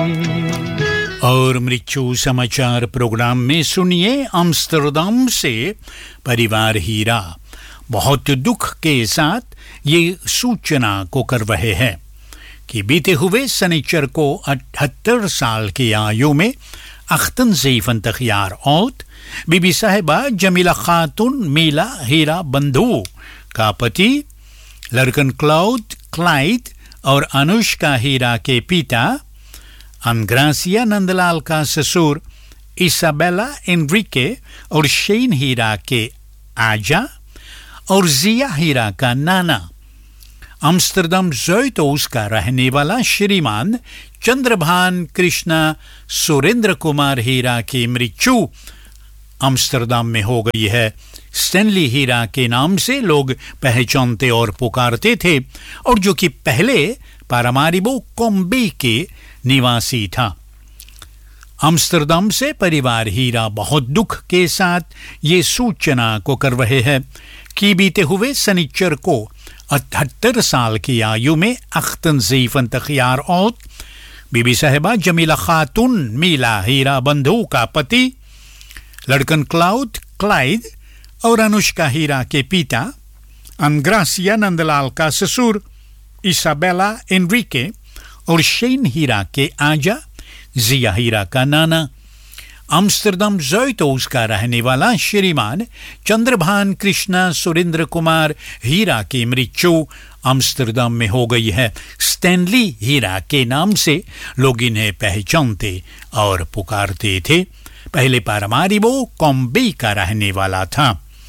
और मृत्यु समाचार प्रोग्राम में सुनिए अम्स्टरडम से परिवार हीरा बहुत दुख के साथ ये सूचना को कर रहे हैं कि बीते हुए शनिचर को 78 साल की आयु में अख्तन ज़ीफ़न तखियार औत बीबी साहिबा जमीला खातून मीला हीरा बंधु का पति लड़कन क्लाइड और अनुष्का हीरा के पिता अनग्रासिया नंदलाल का ससुर इसाबेला एनरिके और शेन हीरा के आजा और जिया हीरा का नाना अम्स्टरडम ज़ोइटोस का रहने वाला श्रीमान चंद्रभान कृष्णा सुरेंद्र कुमार हीरा की मृत्यु अम्स्टरडम में हो गई है। स्टैनली हीरा के नाम से लोग पहचानते और पुकारते थे और जो कि पहले पारामारिबो कोम्बे के निवासी था। अम्स्टरडम से परिवार हीरा बहुत दुख के साथ ये सूचना को कर रहे हैं कि बीते हुए शनिचर को 78 साल की आयु में अख्तन ज़ीफ़न तखियार औत बीबी साहिबा जमीला खातून मीला हीरा बंधु का पति लड़कन क्लाइड और अनुष्का हीरा के पिता अनग्रासिया नंदलाल का ससुर इसाबेला एनरिके और शेन हीरा के आजा जिया हीरा का नाना अम्स्टरडम ज़ोइटोस का रहने वाला श्रीमान चंद्रभान कृष्णा सुरेंद्र कुमार हीरा की मृत्यु अम्स्टरडम में हो गई है। स्टैनली हीरा के नाम से लोग इन्हें पहचानते और पुकारते थे। पहले पारामारिबो कोम्बे का रहने वाला था।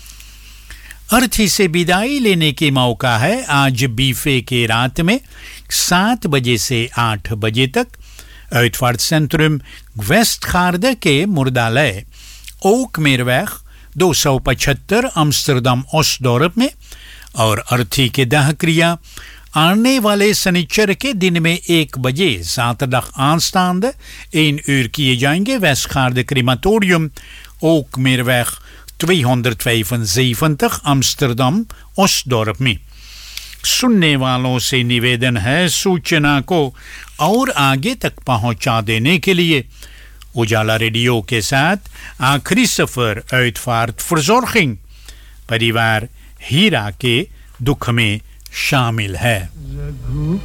अर्थी से विदाई लेने के मौका है आज बीफे के रात में 7 बजे से 8 बजे तक Uitvaart Centrum Westgaarde के मुर्दालय ओक मेरवेग 275 अम्स्टरडम ओस्टडोर्प में और अर्थी के दाह क्रिया आने वाले शनिचर के दिन में 1 बजे 7 aanstaande 1 uur किए जाएंगे। Westgaarde crematorium ओक मेरवेग 275 अम्स्टरडम ओस्टडोर्प में। सुनने वालों से निवेदन है सूचना को और आगे तक पहुंचा देने के लिए उजाला रेडियो के साथ आखिरी सफर uitvaart verzorging परिवार हीरा के दुख में शामिल है।